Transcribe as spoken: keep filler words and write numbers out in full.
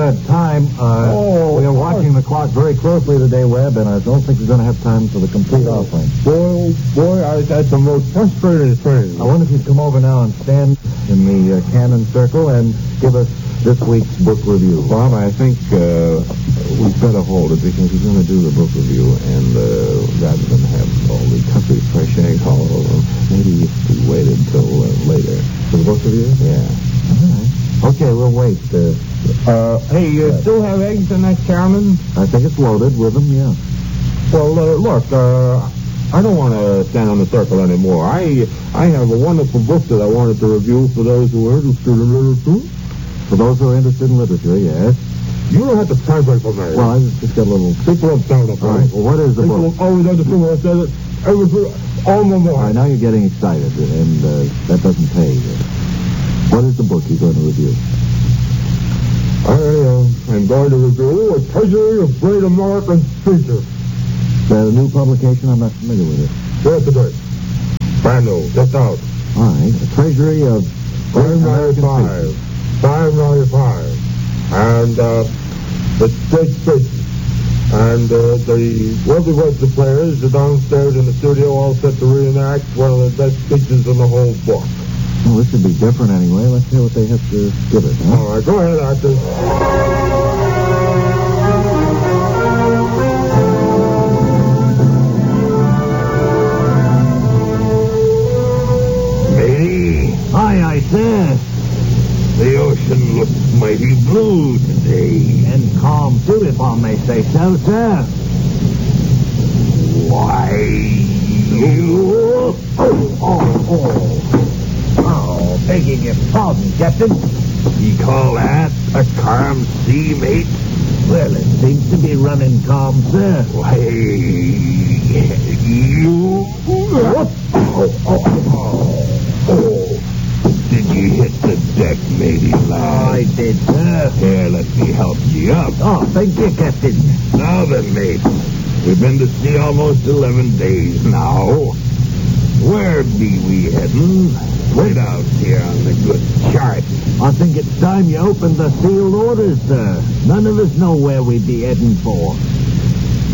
Good. Time. Uh, Oh, we are watching the clock very closely today, Webb, and I don't think we're going to have time for the complete offering. Boy, boy, I, that's the most frustrating thing. I wonder if you'd come over now and stand in the uh, Cannon Circle and give us this week's book review. Bob, I think uh, we better hold it because we're going to do the book review, and uh, rather than have all the country fresh eggs all over, maybe if we waited until uh, later. For the book review? Yeah. All right. Okay, we'll wait. Uh, Uh, hey, you Yes. still have eggs in that cannon? I think it's loaded with them, yeah. Well, uh, look, uh, I don't want to stand on the circle anymore. I I have a wonderful book that I wanted to review for those who are interested in literature. For those who are interested in literature, yes. You don't have to translate for me. Well, I just, just got a little... People have done it. All right, well, what is the People book? have always understood what I said. It. Everything, all my All right, mind. now you're getting excited, and uh, that doesn't pay. What is the book you're going to review? I uh, am going to review A Treasury of Great American Speeches. Is that a new publication? I'm not familiar with it. There today. Brand new. Just out. All right, A Treasury of Great five American ninety-five. Speeches. five ninety-five. And uh, it's great speeches. And uh, the wealthy Webster players are downstairs in the studio all set to reenact one of the best speeches in the whole book. Well, this should be different anyway. Let's hear what they have to give us, huh? All right, go ahead, actors. Matey, Aye, aye, sir. the ocean looks mighty blue today. And calm, too, if I may say so, sir. Why, you... Oh, oh, oh. Oh, begging your pardon, Captain. You call that a calm sea, mate? Well, it seems to be running calm, sir. Why, you... Oh, oh, oh, Oh, did you hit the deck, matey, lad? I did, sir. Here, let me help you up. Oh, thank you, Captain. Now then, mate, we've been to sea almost eleven days now. Where be we heading? Right out here on the good chart. I think it's time you opened the sealed orders, sir. None of us know where we'd be heading for.